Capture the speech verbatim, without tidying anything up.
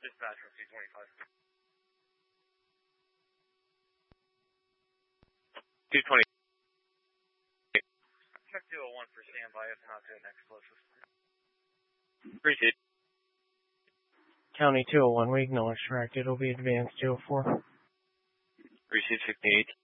Dispatch from two twenty-five. two twenty. Check two oh one for standby, if not to an explosive. Appreciate it. County two oh one, we acknowledge tracked. It'll be advanced two oh four. Receive sixty-eight.